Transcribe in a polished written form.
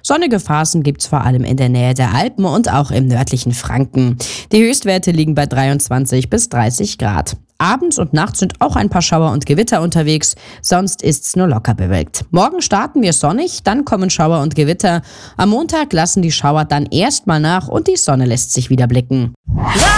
Sonnige Phasen gibt's vor allem in der Nähe der Alpen und auch im nördlichen Franken. Die Höchstwerte liegen bei 23 bis 30 Grad. Abends und nachts sind auch ein paar Schauer und Gewitter unterwegs, sonst ist's nur locker bewölkt. Morgen starten wir sonnig, dann kommen Schauer und Gewitter. Am Montag lassen die Schauer dann erstmal nach und die Sonne lässt sich wieder blicken.